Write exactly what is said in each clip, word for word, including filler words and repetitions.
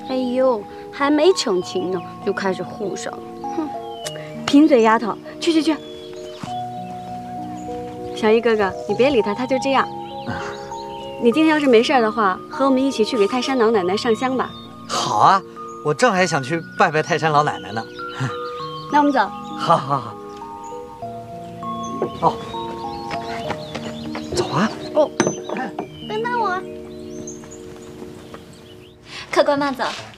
哎呦，还没成亲呢，就开始护上了。哼， 贫嘴丫头，去去去。小易哥哥，你别理他，他就这样。你今天要是没事的话，和我们一起去给泰山老奶奶上香吧。 好啊，我正还想去拜拜泰山老奶奶呢。 那我们走。 好好好。哦，走啊。 哦，等等我。 客官慢走。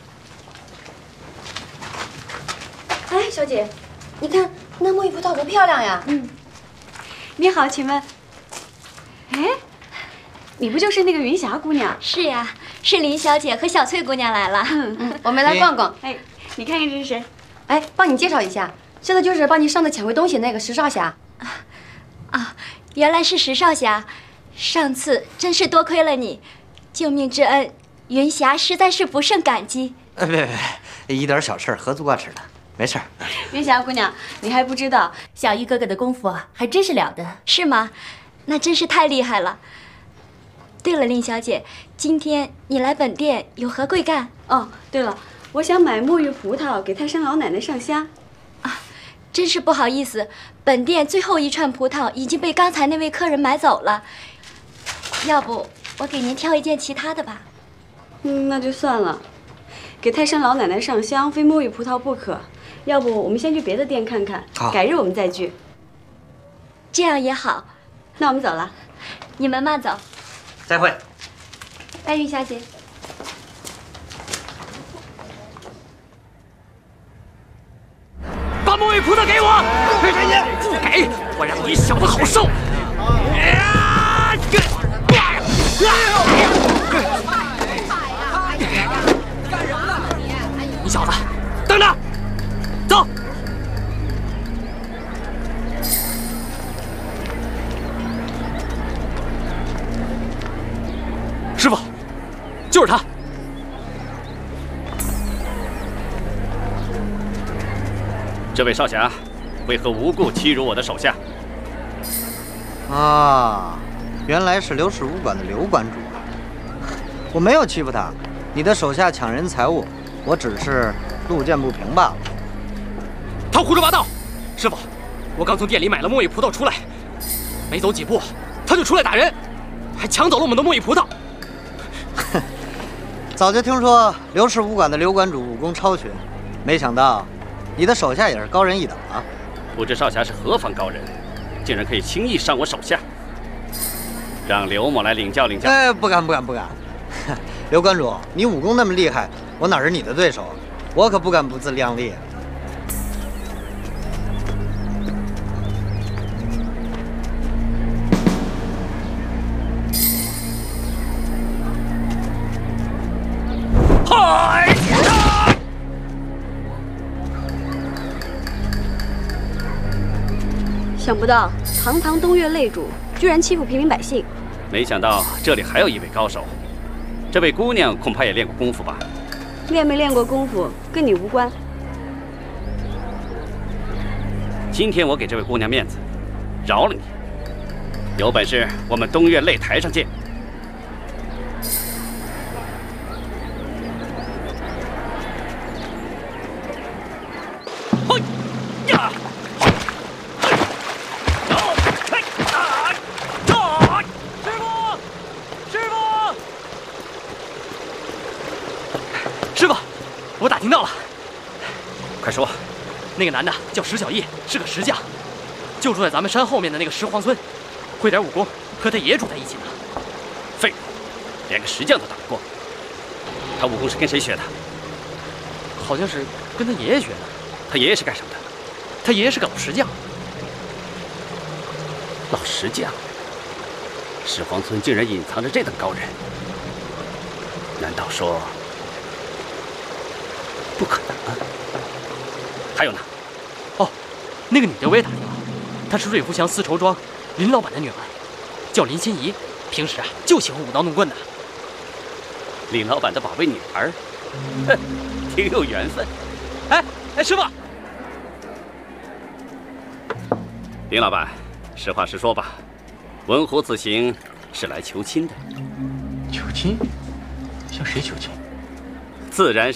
哎，小姐，你看那茉莉葡萄多漂亮呀！ 嗯。你好，请问，哎，你不就是那个云霞姑娘？ 是呀，是林小姐和小翠姑娘来了。 嗯，我们来逛逛。 哎，你看看这是谁？ 哎，帮你介绍一下，这个就是帮你上次抢回东西那个石少侠。 啊，原来是石少侠，上次真是多亏了你，救命之恩，云霞实在是不胜感激。 哎，别别别，一点小事，何足挂齿的。没事儿， 云霞姑娘，你还不知道， 小易哥哥的功夫啊，还真是了得， 是吗？那真是太厉害了。对了，令小姐，今天你来本店有何贵干？ 哦，对了，我想买沐浴葡萄给泰山老奶奶上香。 啊，真是不好意思，本店最后一串葡萄已经被刚才那位客人买走了。要不我给您挑一件其他的吧？ 嗯，那就算了。给泰山老奶奶上香，非沐浴葡萄不可。要不我们先去别的店看看，改日我们再聚。 这样也好。 那我们走了， 你们慢走。 再会。 拜云小姐。 把沐浴葡萄给我！不给，我让你小子好受！你小子，等着！走！师傅，就是他。 这位少侠，为何无故欺辱我的手下？ 啊，原来是刘氏武馆的刘馆主啊！我没有欺负他，你的手下抢人财物，我只是路见不平罢了。 他胡说八道！师傅，我刚从店里买了茉莉葡萄出来，没走几步，他就出来打人，还抢走了我们的茉莉葡萄。 哼，早就听说刘氏武馆的刘馆主武功超群，没想到你的手下也是高人一等啊！ 不知少侠是何方高人，竟然可以轻易伤我手下？让刘某来领教领教。 哎，不敢不敢不敢！刘馆主，你武功那么厉害，我哪是你的对手？我可不敢不自量力。 嗨！ 想不到堂堂东岳擂主居然欺负平民百姓。 没想到这里还有一位高手，这位姑娘恐怕也练过功夫吧？ 练没练过功夫跟你无关。 今天我给这位姑娘面子，饶了你。有本事我们东岳擂台上见。 我打听到了， 快说。 那个男的叫石小叶，是个石匠，就住在咱们山后面的那个石皇村，会点武功，和他爷爷住在一起呢。 废物，连个石匠都打不过。他武功是跟谁学的？ 好像是跟他爷爷学的。 他爷爷是干什么的？ 他爷爷是个老石匠。 老石匠？石皇村竟然隐藏着这等高人？难道说？不可能啊！还有呢？ 哦，那个女的我也打听了，她是瑞福祥丝绸庄林老板的女儿，叫林心怡，平时啊就喜欢舞刀弄棍的。 林老板的宝贝女儿，哼，挺有缘分。 哎哎，师傅， 林老板，实话实说吧，文虎此行是来求亲的。 求亲？向谁求亲？ 自然是。